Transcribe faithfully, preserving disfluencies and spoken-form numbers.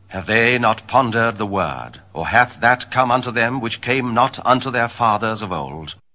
Have they not pondered the word? Or hath that come unto them which came not unto their fathers of old?